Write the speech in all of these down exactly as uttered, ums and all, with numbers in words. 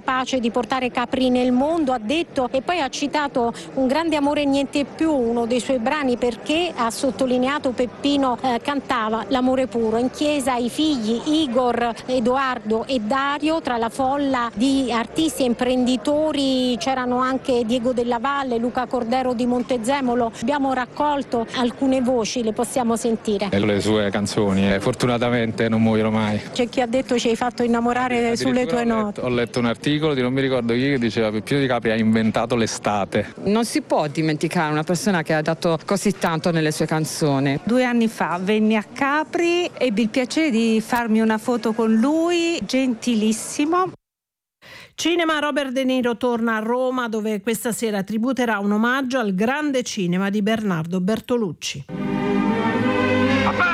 capace di portare Capri nel mondo, ha detto, e poi ha citato un grande amore e niente più, uno dei suoi brani, perché ha sottolineato Peppino eh, cantava l'amore puro. In chiesa i figli Igor, Edoardo e Dario, tra la folla di artisti e imprenditori c'erano anche Diego Della Valle, Luca Cordero di Montezemolo. Abbiamo raccolto alcune voci, le possiamo sentire. E le sue canzoni eh, fortunatamente non muoiono mai. C'è chi ha detto ci hai fatto innamorare sulle tue ho note. Letto, ho letto un articolo di non mi ricordo chi che diceva Peppino Di Capri ha inventato l'estate. Non si può dimenticare una persona che ha dato così tanto nelle sue canzoni. Due anni fa venni a Capri, ebbi il piacere di farmi una foto con lui, gentilissimo. Cinema. Robert De Niro torna a Roma, dove questa sera tributerà un omaggio al grande cinema di Bernardo Bertolucci. Papà!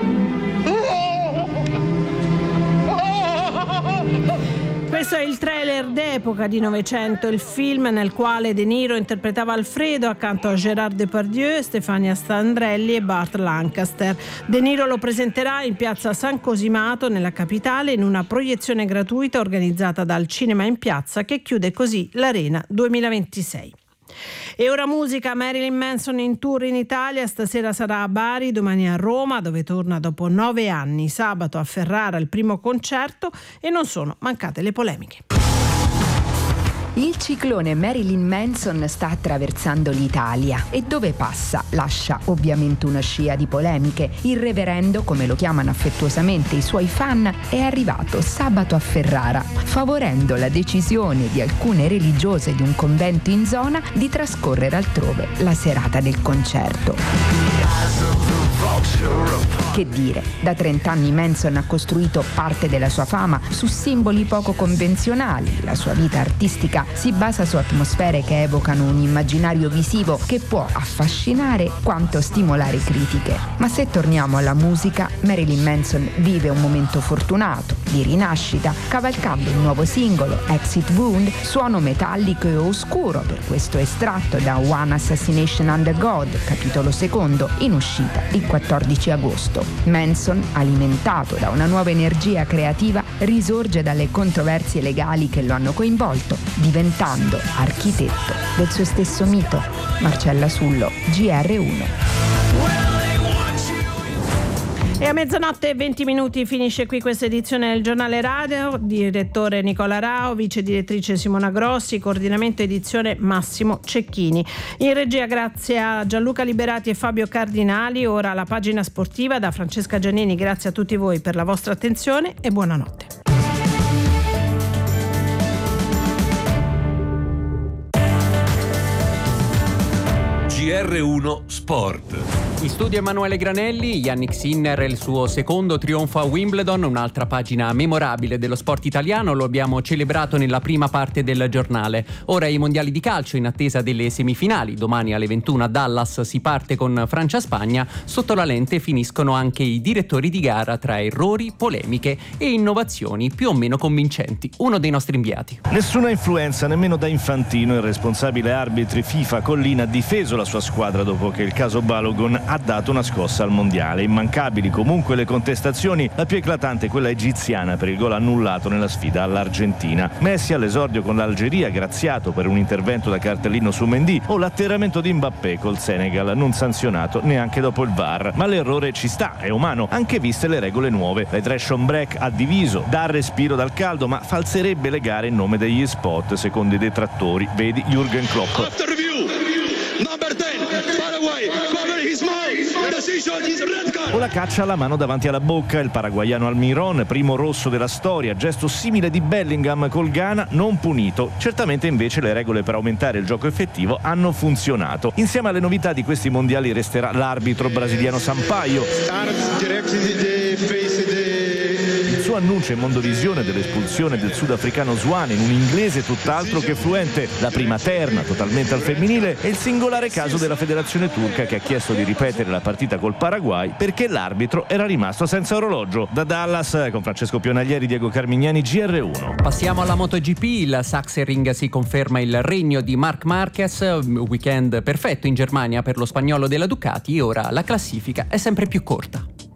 Questo è il trailer d'epoca di Novecento, il film nel quale De Niro interpretava Alfredo accanto a Gérard Depardieu, Stefania Sandrelli e Burt Lancaster. De Niro lo presenterà in piazza San Cosimato nella capitale in una proiezione gratuita organizzata dal Cinema in Piazza, che chiude così l'Arena duemilaventisei. E ora musica. Marilyn Manson in tour in Italia, stasera sarà a Bari, domani a Roma, dove torna dopo nove anni, sabato a Ferrara il primo concerto, e non sono mancate le polemiche. Il ciclone Marilyn Manson sta attraversando l'Italia e dove passa lascia ovviamente una scia di polemiche. Il reverendo, come lo chiamano affettuosamente i suoi fan, è arrivato sabato a Ferrara, favorendo la decisione di alcune religiose di un convento in zona di trascorrere altrove la serata del concerto. Che dire, da trent'anni Manson ha costruito parte della sua fama su simboli poco convenzionali. La sua vita artistica si basa su atmosfere che evocano un immaginario visivo che può affascinare quanto stimolare critiche. Ma se torniamo alla musica, Marilyn Manson vive un momento fortunato, di rinascita, cavalcando il nuovo singolo Exit Wound, suono metallico e oscuro per questo estratto da One Assassination Under God, capitolo secondo, in uscita il quattordici agosto. Manson, alimentato da una nuova energia creativa, risorge dalle controversie legali che lo hanno coinvolto, diventando architetto del suo stesso mito. Marcella Sullo, G R uno. E a mezzanotte e venti minuti finisce qui questa edizione del Giornale Radio. Direttore Nicola Rao, vice direttrice Simona Grossi, coordinamento edizione Massimo Cecchini. In regia grazie a Gianluca Liberati e Fabio Cardinali. Ora la pagina sportiva da Francesca Giannini. Grazie a tutti voi per la vostra attenzione e buonanotte. G R uno Sport. In studio Emanuele Granelli, Yannick Sinner, il suo secondo trionfo a Wimbledon, un'altra pagina memorabile dello sport italiano, lo abbiamo celebrato nella prima parte del giornale. Ora i mondiali di calcio in attesa delle semifinali, domani alle ventuno a Dallas si parte con Francia-Spagna, sotto la lente finiscono anche i direttori di gara tra errori, polemiche e innovazioni più o meno convincenti. Uno dei nostri inviati. Nessuna influenza nemmeno da Infantino, il responsabile arbitri FIFA Collina ha difeso la sua squadra dopo che il caso Balogun ha dato una scossa al mondiale. Immancabili comunque le contestazioni, la più eclatante è quella egiziana per il gol annullato nella sfida all'Argentina. Messi all'esordio con l'Algeria, graziato per un intervento da cartellino su Mendy, o l'atterramento di Mbappé col Senegal, non sanzionato neanche dopo il V A R. Ma l'errore ci sta, è umano, anche viste le regole nuove. L'Hydration Break ha diviso, dà respiro dal caldo, ma falserebbe le gare in nome degli spot, secondo i detrattori. Vedi Jürgen Klopp. After review, number ten, Paraguay, cover his mouth. Decision is red card. O la caccia alla mano davanti alla bocca, il paraguaiano Almiron, primo rosso della storia, gesto simile di Bellingham col Ghana, non punito. Certamente invece le regole per aumentare il gioco effettivo hanno funzionato. Insieme alle novità di questi mondiali resterà l'arbitro brasiliano Sampaio. Il suo annuncio in Mondovisione dell'espulsione del sudafricano Zwane in un inglese tutt'altro che fluente, la prima terna totalmente al femminile e il singolare caso della federazione turca che ha chiesto di ripetere la partita col Paraguay perché l'arbitro era rimasto senza orologio. Da Dallas con Francesco Pionaglieri, Diego Carmignani, G R uno. Passiamo alla MotoGP. Il Sachsenring si conferma il regno di Marc Marquez, weekend perfetto in Germania per lo spagnolo della Ducati, e ora la classifica è sempre più corta.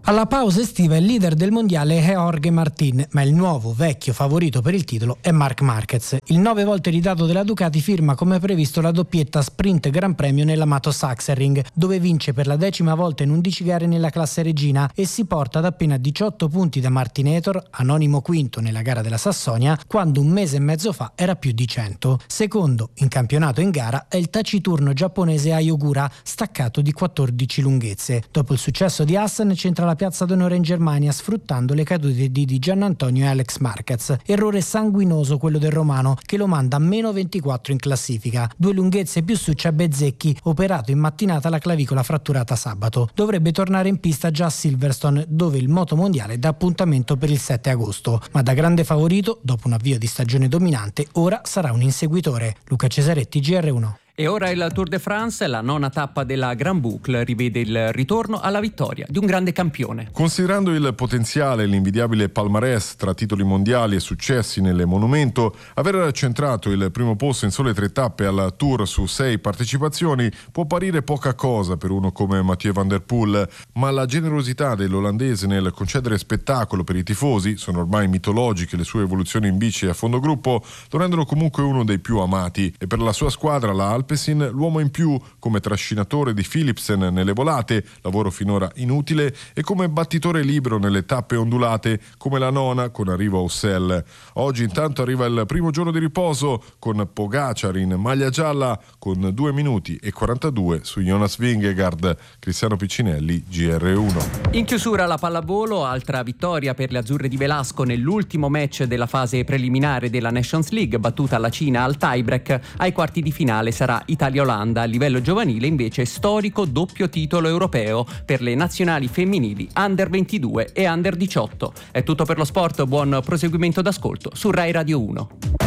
Alla pausa estiva il leader del mondiale è Jorge Martín, ma il nuovo vecchio favorito per il titolo è Marc Márquez. Il nove volte ridato della Ducati firma come previsto la doppietta Sprint Gran Premio nell'amato Sachsenring, dove vince per la decima volta in undici gare nella classe regina e si porta ad appena diciotto punti da Martinator, anonimo quinto nella gara della Sassonia, quando un mese e mezzo fa era più di cento. Secondo in campionato e in gara è il taciturno giapponese Ayogura, staccato di quattordici lunghezze. Dopo il successo di Hassan centra la piazza d'onore in Germania sfruttando le cadute di Di Giannantonio e Alex Marquez. Errore sanguinoso quello del romano che lo manda a meno ventiquattro in classifica. Due lunghezze più su c'è Bezzecchi, operato in mattinata la clavicola fratturata sabato. Dovrebbe tornare in pista già a Silverstone, dove il moto mondiale dà appuntamento per il sette agosto. Ma da grande favorito, dopo un avvio di stagione dominante, ora sarà un inseguitore. Luca Cesaretti, G R uno. E ora il Tour de France, la nona tappa della Grand Boucle, rivede il ritorno alla vittoria di un grande campione. Considerando il potenziale e l'invidiabile palmarès tra titoli mondiali e successi nelle Monumento, aver centrato il primo posto in sole tre tappe al Tour su sei partecipazioni può parire poca cosa per uno come Mathieu van der Poel, ma la generosità dell'olandese nel concedere spettacolo per i tifosi, sono ormai mitologiche le sue evoluzioni in bici a fondo gruppo, lo rendono comunque uno dei più amati, e per la sua squadra la Alpecin, l'uomo in più come trascinatore di Philipsen nelle volate, lavoro finora inutile, e come battitore libero nelle tappe ondulate come la nona con arrivo a Ussel. Oggi intanto arriva il primo giorno di riposo con Pogacar in maglia gialla con due minuti e quarantadue su Jonas Vingegaard. Cristiano Piccinelli, G R uno. In chiusura la pallavolo, altra vittoria per le azzurre di Velasco nell'ultimo match della fase preliminare della Nations League, battuta la Cina al tiebreak. Ai quarti di finale sarà Italia-Olanda. A livello giovanile invece storico doppio titolo europeo per le nazionali femminili under ventidue e under diciotto. È tutto per lo sport, buon proseguimento d'ascolto su Rai Radio uno.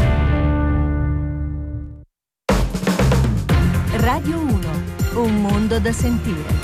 Radio uno, un mondo da sentire.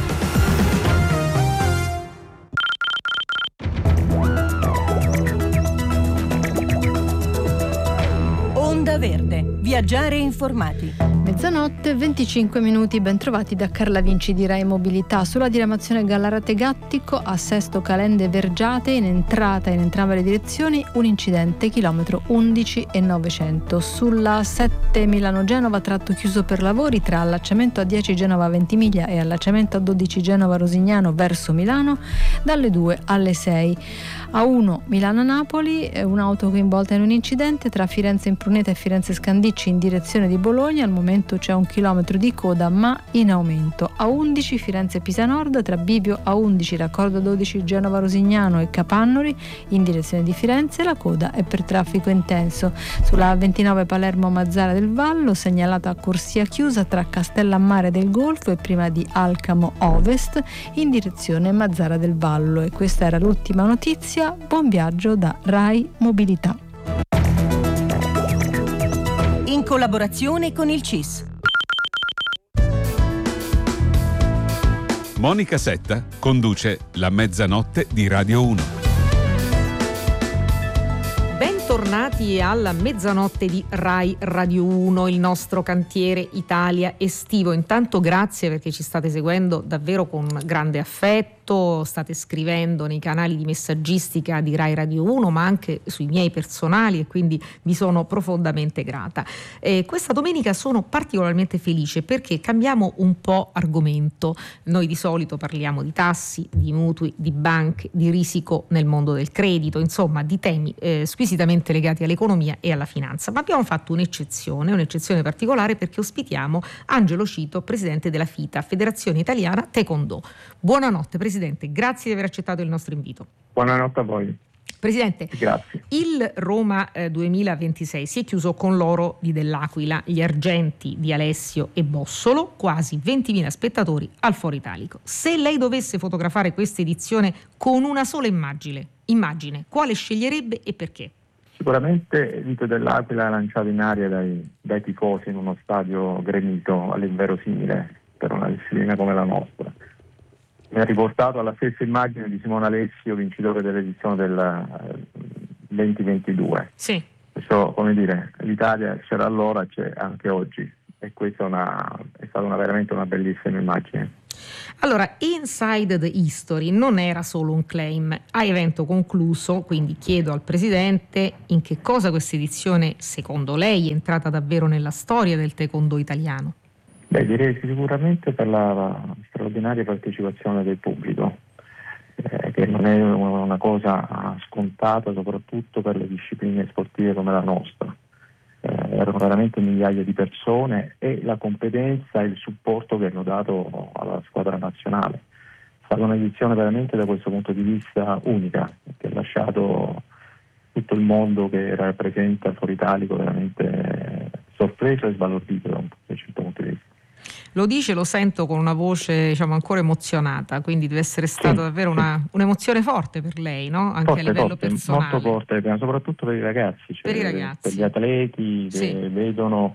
Onda Verde, viaggiare informati. Mezzanotte, venticinque minuti, ben trovati da Carla Vinci di Rai Mobilità. Sulla diramazione Gallarate-Gattico a Sesto Calende Vergiate, in entrata in entrambe le direzioni, un incidente, chilometro undici e novecento. Sulla sette Milano-Genova, tratto chiuso per lavori tra allacciamento A dieci Genova Ventimiglia e allacciamento A dodici Genova Rosignano verso Milano, dalle due alle sei. A uno Milano-Napoli, un'auto coinvolta in un incidente tra Firenze Impruneta e Firenze Scandicci in direzione di Bologna. Al momento c'è un chilometro di coda ma in aumento. A undici Firenze Pisa Nord, tra Bivio A undici raccordo dodici Genova Rosignano e Capannori in direzione di Firenze, la coda è per traffico intenso. Sulla A ventinove Palermo Mazzara del Vallo, segnalata corsia chiusa tra Castellammare del Golfo e prima di Alcamo Ovest in direzione Mazzara del Vallo. E questa era l'ultima notizia. Buon viaggio da Rai Mobilità. In collaborazione con il C I S. Monica Setta conduce La Mezzanotte di Radio uno. Bentornati alla Mezzanotte di Rai Radio uno, il nostro cantiere Italia estivo. Intanto grazie perché ci state seguendo davvero con grande affetto, state scrivendo nei canali di messaggistica di Rai Radio uno ma anche sui miei personali, e quindi vi sono profondamente grata. Eh, questa domenica sono particolarmente felice perché cambiamo un po' argomento. Noi di solito parliamo di tassi, di mutui, di banche, di risico nel mondo del credito, insomma di temi eh, squisitamente legati all'economia e alla finanza, ma abbiamo fatto un'eccezione, un'eccezione particolare perché ospitiamo Angelo Cito, presidente della FITA, Federazione Italiana Taekwondo. Buonanotte Presidente, grazie di aver accettato il nostro invito. Buonanotte a voi. Presidente, grazie. Il Roma eh, duemilaventisei si è chiuso con l'oro di Dell'Aquila, gli argenti di Alessio e Bossolo, quasi ventimila spettatori al Foro Italico. Se lei dovesse fotografare questa edizione con una sola immagine, immagine, quale sceglierebbe e perché? Sicuramente il Vito dell'Aquila lanciato in aria dai, dai tifosi in uno stadio gremito all'inverosimile per una disciplina come la nostra. Mi ha riportato alla stessa immagine di Simone Alessio, vincitore dell'edizione del duemilaventidue. Sì. Questo, come dire, l'Italia c'era allora, c'è anche oggi, e questa è, una, è stata una, veramente una bellissima immagine. Allora, Inside the History non era solo un claim. A evento concluso, quindi chiedo al Presidente in che cosa questa edizione, secondo lei, è entrata davvero nella storia del taekwondo italiano. Beh, direi sicuramente per la, la straordinaria partecipazione del pubblico, eh, che non è una cosa scontata, soprattutto per le discipline sportive come la nostra. Eh, erano veramente migliaia di persone e la competenza e il supporto che hanno dato alla squadra nazionale. È stata un'edizione veramente da questo punto di vista unica, che ha lasciato tutto il mondo che era presente al Foro Italico veramente sorpreso e sbalordito da un certo punto di vista. Lo dice, lo sento con una voce, diciamo, ancora emozionata, quindi deve essere stata sì, davvero sì. una, un'emozione forte per lei, no? Anche forte, a livello forte, personale. Molto forte, soprattutto per i ragazzi, cioè per i ragazzi, per gli atleti che sì. vedono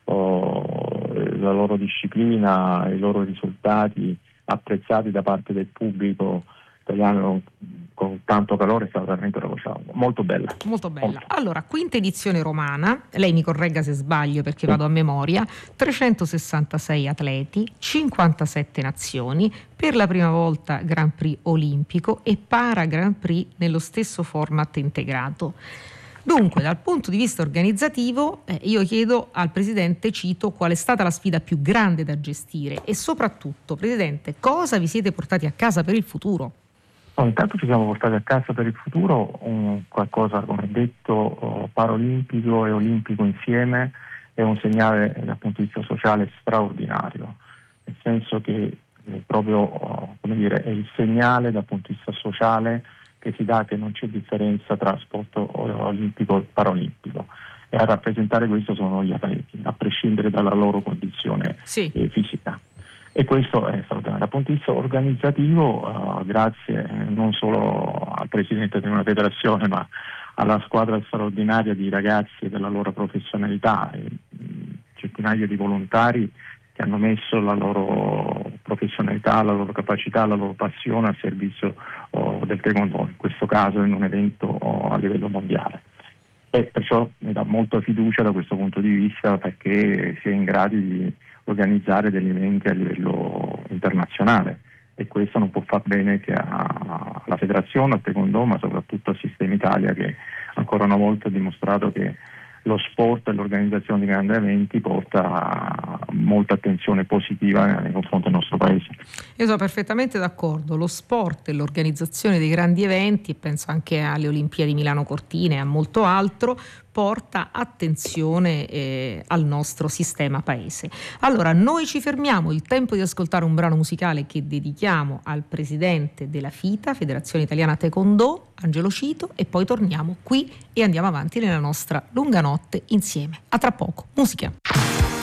oh, la loro disciplina, i loro risultati apprezzati da parte del pubblico italiano con tanto calore. È stata veramente una cosa molto bella. Molto bella. Molto. Allora, quinta edizione romana, lei mi corregga se sbaglio perché vado a memoria, trecentosessantasei atleti, cinquantasette nazioni, per la prima volta Grand Prix olimpico e para Grand Prix nello stesso format integrato. Dunque, dal punto di vista organizzativo, eh, io chiedo al Presidente, cito, qual è stata la sfida più grande da gestire e soprattutto, Presidente, cosa vi siete portati a casa per il futuro? Oh, intanto ci siamo portati a casa per il futuro un qualcosa, come detto, oh, paraolimpico e olimpico insieme, è un segnale eh, dal punto di vista sociale straordinario, nel senso che eh, proprio oh, come dire, è il segnale dal punto di vista sociale che si dà che non c'è differenza tra sport olimpico e paraolimpico, e a rappresentare questo sono gli atleti, a prescindere dalla loro condizione sì. eh, fisica. E questo è straordinario. Dal punto di vista organizzativo, uh, grazie eh, non solo al Presidente di una federazione, ma alla squadra straordinaria di ragazzi e della loro professionalità, e, mh, centinaia di volontari che hanno messo la loro professionalità, la loro capacità, la loro passione al servizio oh, del taekwondo, in questo caso in un evento oh, a livello mondiale. E perciò mi dà molta fiducia da questo punto di vista, perché si è in grado di organizzare degli eventi a livello internazionale, e questo non può far bene che alla federazione, al taekwondo, ma soprattutto al sistema Italia, che ancora una volta ha dimostrato che lo sport e l'organizzazione di grandi eventi porta molta attenzione positiva nei confronti del nostro paese. Io sono perfettamente d'accordo, lo sport e l'organizzazione dei grandi eventi, e penso anche alle Olimpiadi Milano Cortina e a molto altro, porta attenzione eh, al nostro sistema paese. Allora, noi ci fermiamo, il tempo di ascoltare un brano musicale che dedichiamo al presidente della FITA, Federazione Italiana Taekwondo, Angelo Cito, e poi torniamo qui e andiamo avanti nella nostra lunga notte insieme. A tra poco, musica.